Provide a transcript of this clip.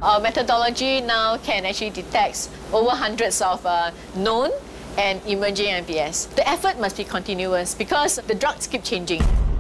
Our methodology now can actually detect over hundreds of known and emerging MPS. The effort must be continuous because the drugs keep changing.